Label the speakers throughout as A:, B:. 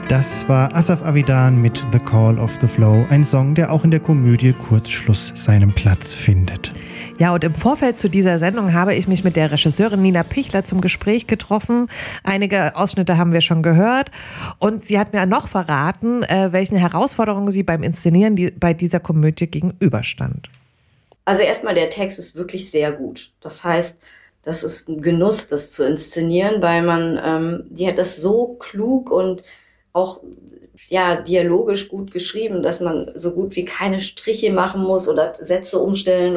A: Das war Asaf Avidan mit The Call of the Flow, ein Song, der auch in der Komödie Kurzschluss seinen Platz findet.
B: Ja, und im Vorfeld zu dieser Sendung habe ich mich mit der Regisseurin Nina Pichler zum Gespräch getroffen. Einige Ausschnitte haben wir schon gehört. Und sie hat mir noch verraten, welchen Herausforderungen sie beim Inszenieren bei dieser Komödie gegenüberstand.
C: Also erstmal, der Text ist wirklich sehr gut. Das heißt, das ist ein Genuss, das zu inszenieren, weil die hat das so klug und auch dialogisch gut geschrieben, dass man so gut wie keine Striche machen muss oder Sätze umstellen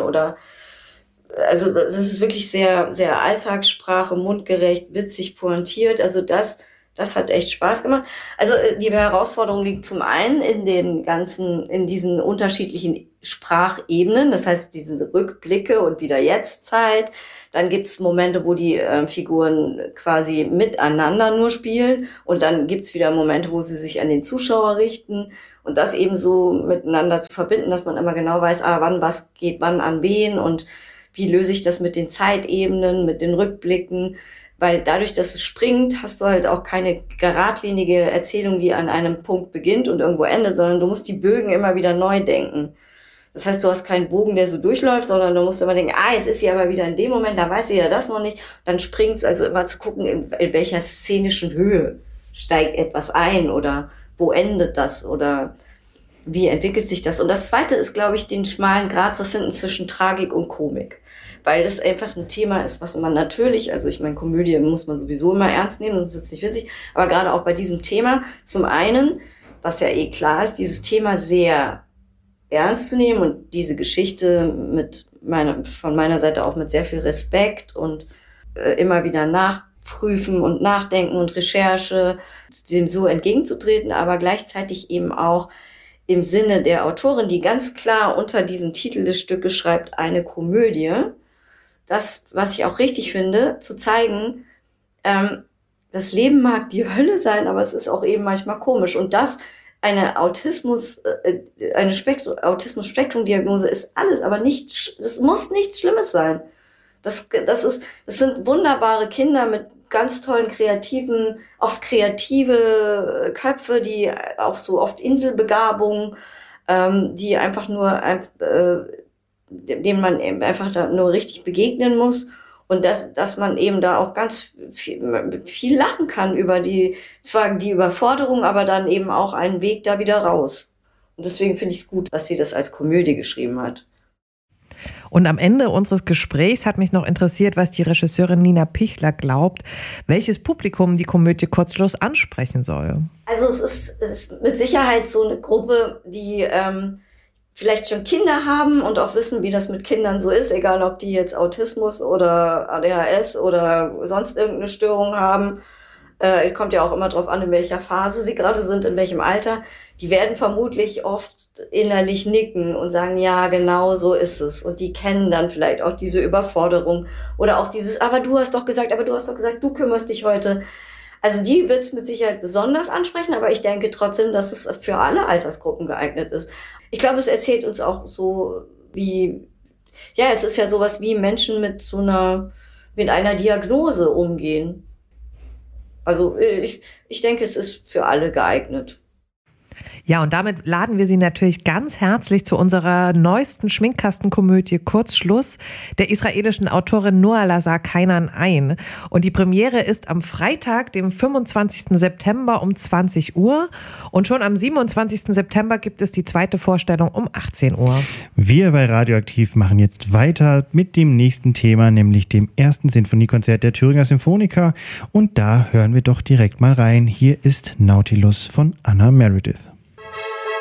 C: also das ist wirklich sehr, sehr Alltagssprache, mundgerecht, witzig, pointiert. Also das hat echt Spaß gemacht. Also die Herausforderung liegt zum einen in diesen unterschiedlichen Sprachebenen, das heißt diese Rückblicke und Wieder-Jetzt-Zeit. Dann gibt's Momente, wo die Figuren quasi miteinander nur spielen und dann gibt's wieder Momente, wo sie sich an den Zuschauer richten und das eben so miteinander zu verbinden, dass man immer genau weiß, wann was geht wann an wen und wie löse ich das mit den Zeitebenen, mit den Rückblicken. Weil dadurch, dass es springt, hast du halt auch keine geradlinige Erzählung, die an einem Punkt beginnt und irgendwo endet, sondern du musst die Bögen immer wieder neu denken. Das heißt, du hast keinen Bogen, der so durchläuft, sondern du musst immer denken, jetzt ist sie aber wieder in dem Moment, da weiß sie ja das noch nicht. Dann springt's, also immer zu gucken, in welcher szenischen Höhe steigt etwas ein oder wo endet das oder wie entwickelt sich das. Und das Zweite ist, glaube ich, den schmalen Grat zu finden zwischen Tragik und Komik. Weil das einfach ein Thema ist, was man natürlich, also ich meine, Komödie muss man sowieso immer ernst nehmen, sonst wird es nicht witzig, aber gerade auch bei diesem Thema, zum einen, was ja klar ist, dieses Thema sehr ernst zu nehmen und diese Geschichte von meiner Seite auch mit sehr viel Respekt und immer wieder nachprüfen und nachdenken und Recherche, dem so entgegenzutreten, aber gleichzeitig eben auch im Sinne der Autorin, die ganz klar unter diesen Titel des Stückes schreibt, eine Komödie. Das, was ich auch richtig finde, zu zeigen, das Leben mag die Hölle sein, aber es ist auch eben manchmal komisch. Und das eine Autismus-Spektrum-Diagnose ist alles, aber das muss nichts Schlimmes sein. Das sind wunderbare Kinder mit ganz tollen oft kreative Köpfe, die auch so oft Inselbegabungen, die einfach nur, denen man eben einfach da nur richtig begegnen muss und dass man eben da auch ganz viel lachen kann über zwar die Überforderung, aber dann eben auch einen Weg da wieder raus. Und deswegen finde ich es gut, dass sie das als Komödie geschrieben hat.
B: Und am Ende unseres Gesprächs hat mich noch interessiert, was die Regisseurin Nina Pichler glaubt, welches Publikum die Komödie Kurzschluss ansprechen soll.
C: Also es ist mit Sicherheit so eine Gruppe, die vielleicht schon Kinder haben und auch wissen, wie das mit Kindern so ist, egal ob die jetzt Autismus oder ADHS oder sonst irgendeine Störung haben. Kommt ja auch immer drauf an, in welcher Phase sie gerade sind, in welchem Alter. Die werden vermutlich oft innerlich nicken und sagen, ja, genau so ist es. Und die kennen dann vielleicht auch diese Überforderung oder auch dieses, aber du hast doch gesagt, du kümmerst dich heute. Also die wird es mit Sicherheit besonders ansprechen, aber ich denke trotzdem, dass es für alle Altersgruppen geeignet ist. Ich glaube, es erzählt uns auch so es ist ja sowas wie Menschen mit einer Diagnose umgehen. Also ich denke, es ist für alle geeignet.
B: Ja, und damit laden wir Sie natürlich ganz herzlich zu unserer neuesten Schminkkastenkomödie Kurzschluss der israelischen Autorin Noa Lazar Kainan ein. Und die Premiere ist am Freitag, dem 25. September um 20 Uhr. Und schon am 27. September gibt es die zweite Vorstellung um 18 Uhr.
A: Wir bei Radioaktiv machen jetzt weiter mit dem nächsten Thema, nämlich dem ersten Sinfoniekonzert der Thüringer Symphoniker. Und da hören wir doch direkt mal rein. Hier ist Nautilus von Anna Meredith.